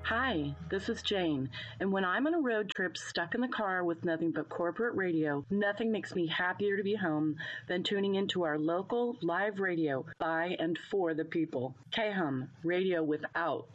Hi, this is Jane, and when I'm on a road trip stuck in the car with nothing but corporate radio, nothing makes me happier to be home than tuning into our local live radio by and for the people. KHUM, radio without